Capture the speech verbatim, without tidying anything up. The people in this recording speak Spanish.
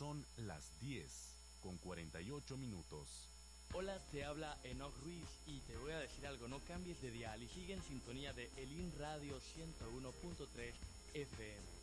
Son las diez con cuarenta y ocho minutos. Hola, te habla Enoch Ruiz y te voy a decir algo, no cambies de dial y sigue en sintonía de Elin Radio ciento uno punto tres F M.